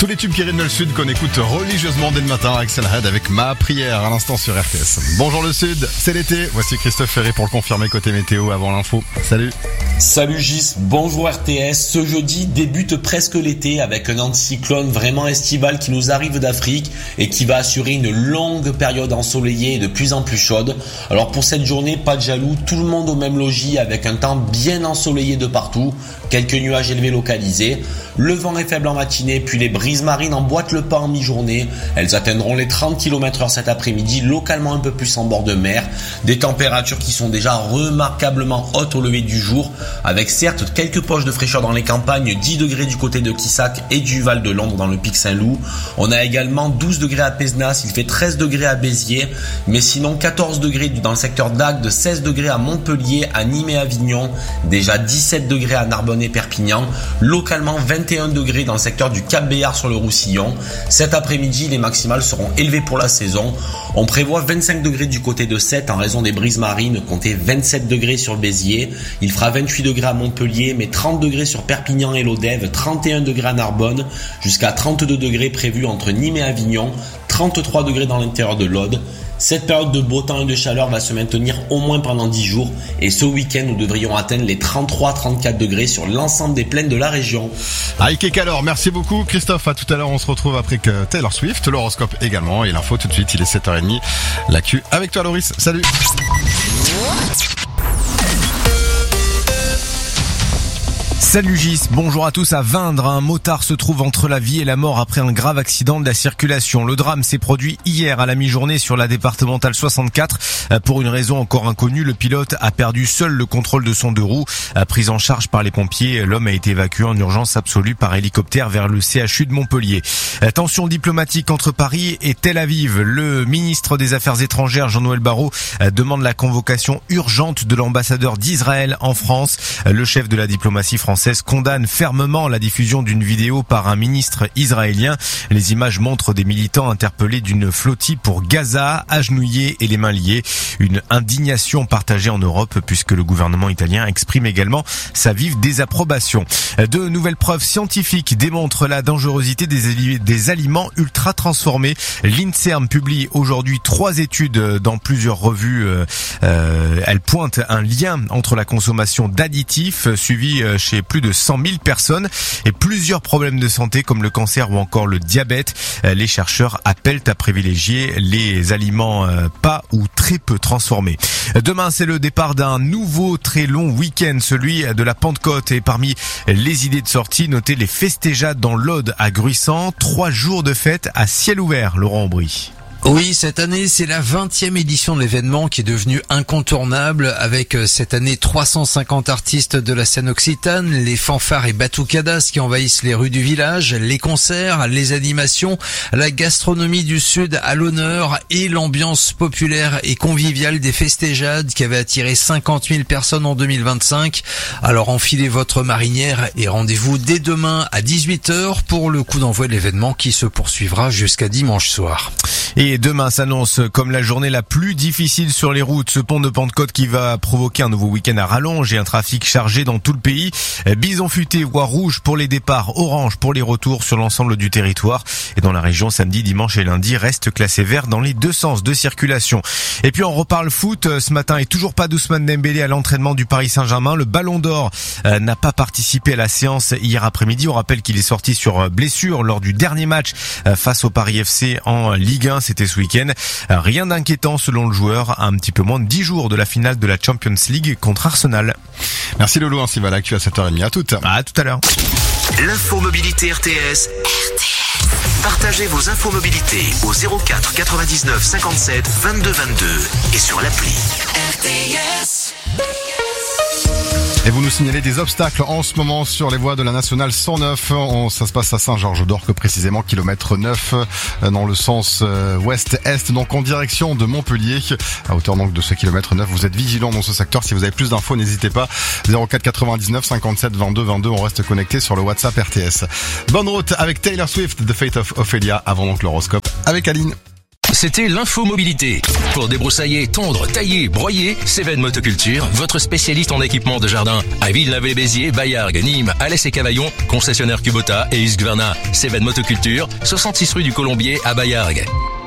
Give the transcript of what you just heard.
Tous les tubes qui rythment le Sud qu'on écoute religieusement dès le matin. Axel Red avec Ma Prière à l'instant sur RTS. Bonjour le Sud, c'est l'été. Voici Christophe Ferré pour le confirmer côté météo avant l'info. Salut. Salut Gis, bonjour RTS. Ce jeudi débute presque l'été avec un anticyclone vraiment estival qui nous arrive d'Afrique et qui va assurer une longue période ensoleillée et de plus en plus chaude. Alors pour cette journée, pas de jaloux, tout le monde au même logis avec un temps bien ensoleillé de partout, quelques nuages élevés localisés. Le vent est faible en matinée, puis les brises marines emboîtent le pas en mi-journée. Elles atteindront les 30 km/h cet après-midi, localement un peu plus en bord de mer. Des températures qui sont déjà remarquablement hautes au lever du jour, avec certes quelques poches de fraîcheur dans les campagnes, 10 degrés du côté de Quissac et du Val de Londres dans le Pic Saint-Loup. On a également 12 degrés à Pézenas, il fait 13 degrés à Béziers, mais sinon 14 degrés dans le secteur d'Agde, 16 degrés à Montpellier, à Nîmes et Avignon, déjà 17 degrés à Narbonne et Perpignan, localement 21 degrés dans le secteur du Cap-Béar sur le Roussillon. Cet après-midi, les maximales seront élevées pour la saison. On prévoit 25 degrés du côté de Sète en raison des brises marines, comptez 27 degrés sur le Béziers. Il fera 28 degrés à Montpellier, mais 30 degrés sur Perpignan et l'Odève, 31 degrés à Narbonne, jusqu'à 32 degrés prévus entre Nîmes et Avignon, 33 degrés dans l'intérieur de l'Aude. Cette période de beau temps et de chaleur va se maintenir au moins pendant 10 jours et ce week-end nous devrions atteindre les 33-34 degrés sur l'ensemble des plaines de la région. Ike Calor, merci beaucoup Christophe, à tout à l'heure, on se retrouve après que Taylor Swift, l'horoscope également et l'info tout de suite, il est 7h30, l'actu avec toi Loris, salut. Salut Gis, bonjour à tous. À Vindre, un motard se trouve entre la vie et la mort après un grave accident de la circulation. Le drame s'est produit hier à la mi-journée sur la départementale 64. Pour une raison encore inconnue, le pilote a perdu seul le contrôle de son deux roues. Pris en charge par les pompiers, l'homme a été évacué en urgence absolue par hélicoptère vers le CHU de Montpellier. Tension diplomatique entre Paris et Tel Aviv. Le ministre des Affaires étrangères, Jean-Noël Barrot, demande la convocation urgente de l'ambassadeur d'Israël en France. Le chef de la diplomatie française condamne fermement la diffusion d'une vidéo par un ministre israélien. Les images montrent des militants interpellés d'une flottille pour Gaza, agenouillés et les mains liées. Une indignation partagée en Europe puisque le gouvernement italien exprime également sa vive désapprobation. De nouvelles preuves scientifiques démontrent la dangerosité des aliments ultra transformés. L'INSERM publie aujourd'hui 3 études dans plusieurs revues. Elle pointe un lien entre la consommation d'additifs suivi chez plus de 100 000 personnes et plusieurs problèmes de santé comme le cancer ou encore le diabète. Les chercheurs appellent à privilégier les aliments pas ou très peu transformés. Demain, c'est le départ d'un nouveau très long week-end, celui de la Pentecôte. Et parmi les idées de sortie, notez les festéjades dans l'Aude à Gruissant. 3 jours de fête à ciel ouvert, Laurent Aubry. Oui, cette année, c'est la 20e édition de l'événement qui est devenu incontournable avec cette année 350 artistes de la scène occitane, les fanfares et batucadas qui envahissent les rues du village, les concerts, les animations, la gastronomie du Sud à l'honneur et l'ambiance populaire et conviviale des festéjades qui avait attiré 50 000 personnes en 2025. Alors enfilez votre marinière et rendez-vous dès demain à 18h pour le coup d'envoi de l'événement qui se poursuivra jusqu'à dimanche soir. Et demain s'annonce comme la journée la plus difficile sur les routes. Ce pont de Pentecôte qui va provoquer un nouveau week-end à rallonge et un trafic chargé dans tout le pays. Bison futé, voie rouge pour les départs, orange pour les retours sur l'ensemble du territoire. Et dans la région, samedi, dimanche et lundi, reste classé vert dans les 2 sens de circulation. Et puis on reparle foot ce matin et toujours pas d'Ousmane Dembélé à l'entraînement du Paris Saint-Germain. Le Ballon d'Or n'a pas participé à la séance hier après-midi. On rappelle qu'il est sorti sur blessure lors du dernier match face au Paris FC en Ligue 1. C'était ce week-end. Rien d'inquiétant selon le joueur, à un petit peu moins de 10 jours de la finale de la Champions League contre Arsenal. Merci Lolo, ainsi va l'actu à 7h30. À toutes. À tout à l'heure. L'info mobilité RTS. Partagez vos infos mobilité au 04 99 57 22 22 et sur l'appli RTS. Et vous nous signalez des obstacles en ce moment sur les voies de la nationale 109. Ça se passe à Saint-Georges-d'Orque précisément, kilomètre 9 dans le sens ouest-est, donc en direction de Montpellier. À hauteur donc de ce kilomètre 9, vous êtes vigilant dans ce secteur. Si vous avez plus d'infos, n'hésitez pas. 04 99 57 22 22. On reste connecté sur le WhatsApp RTS. Bonne route avec Taylor Swift, The Fate of Ophelia, avant donc l'horoscope avec Aline. C'était l'info mobilité. Pour débroussailler, tondre, tailler, broyer, Cévennes Motoculture, votre spécialiste en équipement de jardin. À Villeneuve-les-Béziers, Baillargues, Nîmes, Alès et Cavaillon, concessionnaire Kubota et Husqvarna. Cévennes Motoculture, 66 rue du Colombier à Baillargues.